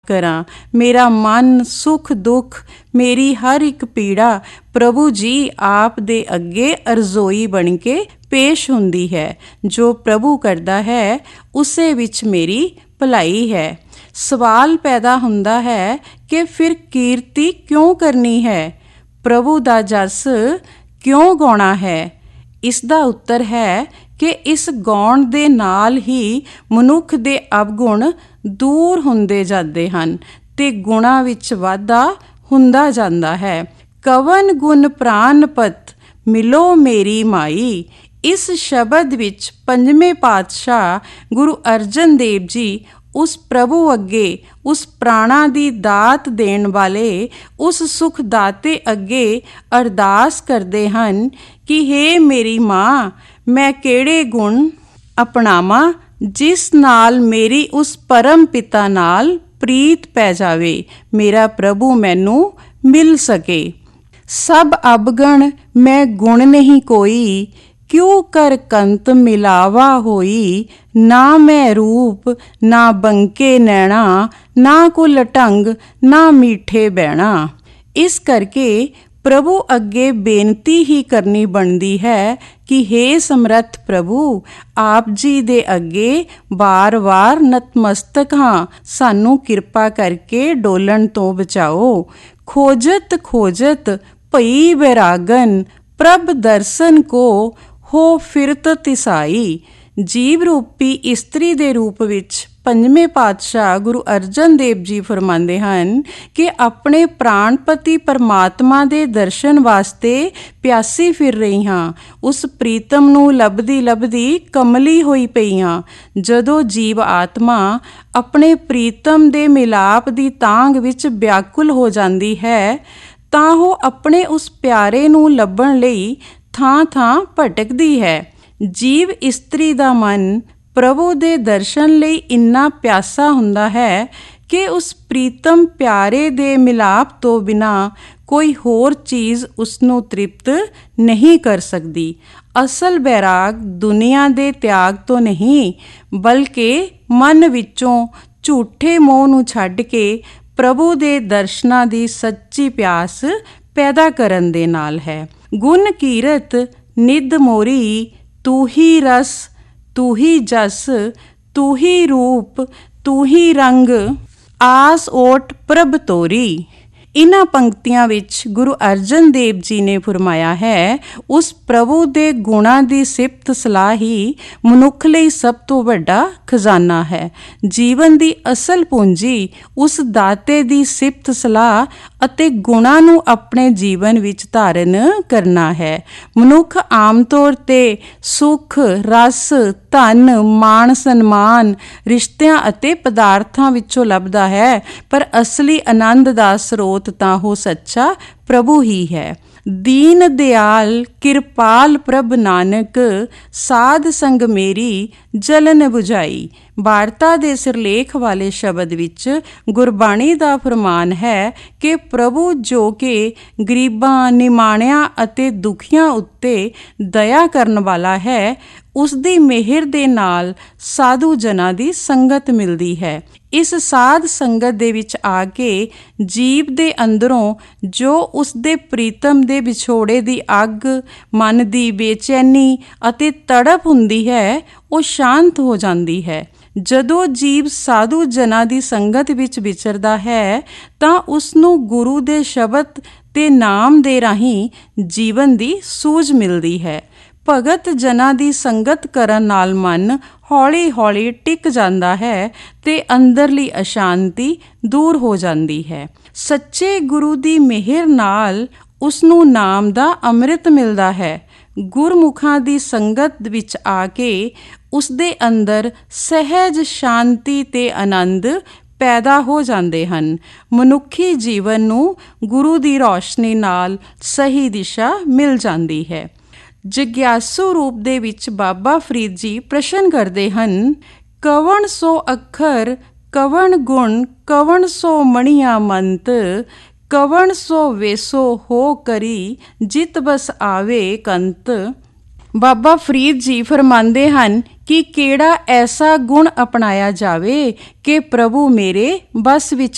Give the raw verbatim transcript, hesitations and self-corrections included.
ਕਰਾਂ। ਮੇਰਾ ਮਨ ਸੁਖ ਦੁੱਖ ਮੇਰੀ ਹਰ ਇੱਕ ਪੀੜਾ ਪ੍ਰਭੂ ਜੀ ਆਪ ਦੇ ਅੱਗੇ ਅਰਜ਼ੋਈ ਬਣ ਕੇ ਪੇਸ਼ ਹੁੰਦੀ ਹੈ। ਜੋ ਪ੍ਰਭੂ ਕਰਦਾ ਹੈ ਉਸੇ ਵਿੱਚ ਮੇਰੀ ਭਲਾਈ ਹੈ। ਸਵਾਲ ਪੈਦਾ ਹੁੰਦਾ ਹੈ ਕਿ ਫਿਰ ਕੀਰਤੀ ਕਿਉਂ ਕਰਨੀ ਹੈ, ਪ੍ਰਭੂ ਦਾ ਜਸ ਕਿਉਂ ਗਾਉਣਾ ਹੈ? ਇਸ ਦਾ ਉੱਤਰ ਹੈ ਕਿ ਇਸ ਗਾਉਣ ਦੇ ਨਾਲ ਹੀ ਮਨੁੱਖ ਦੇ ਅਵਗੁਣ ਦੂਰ ਹੁੰਦੇ ਜਾਂਦੇ ਹਨ ਤੇ ਗੁਣਾਂ ਵਿੱਚ ਵਾਧਾ ਹੁੰਦਾ ਜਾਂਦਾ ਹੈ। ਕਵਨ ਗੁਣ ਪ੍ਰਾਨਪਤ ਮਿਲੋ ਮੇਰੀ ਮਾਈ। ਇਸ ਸ਼ਬਦ ਵਿੱਚ ਪੰਜਵੇਂ ਪਾਤਸ਼ਾਹ ਗੁਰੂ ਅਰਜਨ ਦੇਵ ਜੀ ਉਸ ਪ੍ਰਭੂ ਅੱਗੇ, ਉਸ ਪ੍ਰਾਣਾਂ ਦੀ ਦਾਤ ਦੇਣ ਵਾਲੇ ਉਸ ਸੁਖ ਦਾਤੇ ਅੱਗੇ ਅਰਦਾਸ ਕਰਦੇ ਹਨ ਕਿ ਹੇ ਮੇਰੀ ਮਾਂ, ਮੈਂ ਕਿਹੜੇ ਗੁਣ ਅਪਣਾਵਾਂ ਜਿਸ ਨਾਲ ਮੇਰੀ ਉਸ ਪਰਮ ਪਿਤਾ ਨਾਲ ਪ੍ਰੀਤ ਪੈ ਜਾਵੇ, ਮੇਰਾ ਪ੍ਰਭੂ ਮੈਨੂੰ ਮਿਲ ਸਕੇ। ਸਭ ਅਵਗਣ ਮੈਂ ਗੁਣ ਨਹੀਂ ਕੋਈ, ਕਿਉ ਕਰ ਕੰਤ ਮਿਲਾਵਾ ਹੋਈ। ਨਾ ਮੈਂ ਰੂਪ ਨਾ ਬੰਕੇ ਨੈਣਾ, ਨਾ ਕੁਲ ਢੰਗ ਨਾ ਮੀਠੇ ਬਹਿਣਾ। ਇਸ ਕਰਕੇ ਪ੍ਰਭੂ ਅੱਗੇ ਬੇਨਤੀ ਹੀ ਕਰਨੀ ਬਣਦੀ ਹੈ ਕਿ ਹੇ ਸਮਰੱਥ ਪ੍ਰਭੂ, ਆਪ ਜੀ ਦੇ ਅੱਗੇ ਵਾਰ-ਵਾਰ ਨਤਮਸਤਕ ਹਾਂ, ਸਾਨੂੰ ਕਿਰਪਾ ਕਰਕੇ ਡੋਲਣ ਤੋਂ ਬਚਾਓ। ਖੋਜਤ ਖੋਜਤ ਭਈ ਬੈਰਾਗਨ, ਪ੍ਰਭ ਦਰਸ਼ਨ ਕੋ ਹੋ ਫਿਰਤ ਤਿਸਾਈ। ਜੀਵ ਰੂਪੀ ਇਸਤਰੀ ਦੇ ਰੂਪ ਵਿੱਚ ਪੰਜਵੇਂ ਪਾਤਸ਼ਾਹ ਗੁਰੂ ਅਰਜਨ ਦੇਵ ਜੀ ਫਰਮਾਉਂਦੇ ਹਨ ਕਿ ਆਪਣੇ ਪ੍ਰਾਣਪਤੀ ਪਰਮਾਤਮਾ ਦੇ ਦਰਸ਼ਨ ਵਾਸਤੇ ਪਿਆਸੀ ਫਿਰ ਰਹੀ ਹਾਂ। ਉਸ ਪ੍ਰੀਤਮ ਨੂੰ ਲੱਭਦੀ ਲੱਭਦੀ ਕਮਲੀ ਹੋਈ ਪਈ ਹਾਂ। ਜਦੋਂ ਜੀਵ ਆਤਮਾ ਆਪਣੇ ਪ੍ਰੀਤਮ ਦੇ ਮਿਲਾਪ ਦੀ ਤਾਂਘ ਵਿੱਚ ਵਿਆਕੁਲ ਹੋ ਜਾਂਦੀ ਹੈ ਤਾਂ ਉਹ ਆਪਣੇ ਉਸ ਪਿਆਰੇ ਨੂੰ ਲੱਭਣ ਲਈ ਥਾਂ-ਥਾਂ ਭਟਕਦੀ ਹੈ। ਜੀਵ ਇਸਤਰੀ ਦਾ ਮਨ ਪ੍ਰਭੂ ਦੇ ਦਰਸ਼ਨ ਲਈ ਇੰਨਾ ਪਿਆਸਾ ਹੁੰਦਾ ਹੈ ਕਿ ਉਸ ਪ੍ਰੀਤਮ ਪਿਆਰੇ ਦੇ ਮਿਲਾਪ ਤੋਂ ਬਿਨਾਂ ਕੋਈ ਹੋਰ ਚੀਜ਼ ਉਸਨੂੰ ਤ੍ਰਿਪਤ ਨਹੀਂ ਕਰ ਸਕਦੀ। ਅਸਲ ਬੈਰਾਗ ਦੁਨੀਆ ਦੇ ਤਿਆਗ ਤੋਂ ਨਹੀਂ, ਬਲਕਿ ਮਨ ਵਿੱਚੋਂ ਝੂਠੇ ਮੋਹ ਨੂੰ ਛੱਡ ਕੇ ਪ੍ਰਭੂ ਦੇ ਦਰਸ਼ਨਾਂ ਦੀ ਸੱਚੀ ਪਿਆਸ ਪੈਦਾ ਕਰਨ ਦੇ ਨਾਲ ਹੈ। ਗੁਣ ਕੀਰਤ ਨਿਧ ਮੋਰੀ, ਤੂੰ ਹੀ ਰਸ ਤੂੰ ਹੀ ਜਸ, ਤੂੰ ਹੀ ਰੂਪ ਤੂੰ ਹੀ ਰੰਗ, ਆਸ ਓਟ ਪ੍ਰਭ ਤੋਰੀ। ਇਨ੍ਹਾਂ ਪੰਕਤੀਆਂ ਵਿੱਚ ਗੁਰੂ ਅਰਜਨ ਦੇਵ ਜੀ ਨੇ ਫਰਮਾਇਆ ਹੈ, ਉਸ ਪ੍ਰਭੂ ਦੇ ਗੁਣਾਂ ਦੀ ਸਿਫਤ ਸਲਾਹ ਹੀ ਮਨੁੱਖ ਲਈ ਸਭ ਤੋਂ ਵੱਡਾ ਖਜ਼ਾਨਾ ਹੈ। ਜੀਵਨ ਦੀ ਅਸਲ ਪੂੰਜੀ ਉਸ ਦਾਤੇ ਦੀ ਸਿਫਤ ਸਲਾਹ ਅਤੇ ਗੁਣਾਂ ਨੂੰ ਆਪਣੇ ਜੀਵਨ ਵਿੱਚ ਧਾਰਨ ਕਰਨਾ ਹੈ। ਮਨੁੱਖ ਆਮ ਤੌਰ ਤੇ ਸੁੱਖ, ਰਸ, ਧਨ, ਮਾਣ ਸਨਮਾਨ, ਰਿਸ਼ਤਿਆਂ ਅਤੇ ਪਦਾਰਥਾਂ ਵਿੱਚੋਂ ਲੱਭਦਾ ਹੈ, ਪਰ ਅਸਲੀ ਆਨੰਦ ਦਾ ਸਰੋਤ ਤਾਂ ਉਹ ਸੱਚਾ ਪ੍ਰਭੂ ਹੀ ਹੈ। ਦੀਨ ਦਿਆਲ ਕਿਰਪਾਲ ਪ੍ਰਭ ਨਾਨਕ, ਸਾਧ ਸੰਗ ਮੇਰੀ ਜਲਨ ਬੁਝਾਈ। ਵਾਰਤਾ ਦੇ ਸਿਰਲੇਖ ਵਾਲੇ ਸ਼ਬਦ ਵਿੱਚ ਗੁਰਬਾਣੀ ਦਾ ਫਰਮਾਨ ਹੈ ਕਿ ਪ੍ਰਭੂ ਜੋ ਕਿ ਗਰੀਬਾਂ, ਨਿਮਾਣਿਆਂ ਅਤੇ ਦੁਖੀਆਂ ਉੱਤੇ ਦਇਆ ਕਰਨ ਵਾਲਾ ਹੈ, ਉਸ ਦੀ ਮਿਹਰ ਦੇ ਨਾਲ ਸਾਧੂ ਜਨਾਂ ਦੀ ਸੰਗਤ ਮਿਲਦੀ ਹੈ। ਇਸ ਸਾਧ ਸੰਗਤ ਦੇ ਵਿੱਚ ਆ ਕੇ ਜੀਵ ਦੇ ਅੰਦਰੋਂ ਜੋ ਉਸ ਦੇ ਪ੍ਰੀਤਮ ਦੇ ਵਿਛੋੜੇ ਦੀ ਅੱਗ, ਮਨ ਦੀ ਬੇਚੈਨੀ ਅਤੇ ਤੜਪ ਹੁੰਦੀ ਹੈ, ਉਹ ਸ਼ਾਂਤ ਹੋ ਜਾਂਦੀ ਹੈ। ਜਦੋਂ ਜੀਵ ਸਾਧੂ ਜਨਾਂ ਦੀ ਸੰਗਤ ਵਿੱਚ ਵਿਚਰਦਾ ਹੈ ਤਾਂ ਉਸ ਨੂੰ ਗੁਰੂ ਦੇ ਸ਼ਬਦ ਤੇ ਨਾਮ ਦੇ ਰਾਹੀਂ ਜੀਵਨ ਦੀ ਸੂਝ ਮਿਲਦੀ ਹੈ। ਭਗਤ ਜਨਾਂ ਦੀ ਸੰਗਤ ਕਰਨ ਨਾਲ ਮਨ ਹੌਲੀ-ਹੌਲੀ ਟਿਕ ਜਾਂਦਾ ਹੈ ਤੇ ਅੰਦਰਲੀ ਅਸ਼ਾਂਤੀ ਦੂਰ ਹੋ ਜਾਂਦੀ ਹੈ। ਸੱਚੇ ਗੁਰੂ ਦੀ ਮਿਹਰ ਨਾਲ ਉਸ ਨੂੰ ਨਾਮ ਦਾ ਅੰਮ੍ਰਿਤ ਮਿਲਦਾ ਹੈ। ਗੁਰਮੁਖਾਂ ਦੀ ਸੰਗਤ ਵਿੱਚ ਆ ਕੇ ਉਸ ਦੇ ਅੰਦਰ ਸਹਿਜ ਸ਼ਾਂਤੀ ਤੇ ਆਨੰਦ ਪੈਦਾ ਹੋ ਜਾਂਦੇ ਹਨ। ਮਨੁੱਖੀ ਜੀਵਨ ਨੂੰ ਗੁਰੂ ਦੀ ਰੌਸ਼ਨੀ ਨਾਲ ਸਹੀ ਦਿਸ਼ਾ ਮਿਲ ਜਾਂਦੀ ਹੈ। ਜਗਿਆਸੂ ਰੂਪ ਦੇ ਵਿੱਚ ਬਾਬਾ ਫਰੀਦ ਜੀ ਪ੍ਰਸ਼ਨ ਕਰਦੇ ਹਨ, ਕਵਣ ਸੋ ਅੱਖਰ ਕਵਣ ਗੁਣ ਕਵਣ ਸੋ ਮਣੀਆਂ ਮੰਤ, ਕਵਣ ਸੋ ਵੇਸੋ ਹੋ ਕਰੀ ਜਿਤ ਬਸ ਆਵੇ ਕੰਤ। ਬਾਬਾ ਫਰੀਦ ਜੀ ਫਰਮਾਉਂਦੇ ਹਨ ਕਿ ਕਿਹੜਾ ਐਸਾ ਗੁਣ ਅਪਣਾਇਆ ਜਾਵੇ ਕਿ ਪ੍ਰਭੂ ਮੇਰੇ ਬਸ ਵਿੱਚ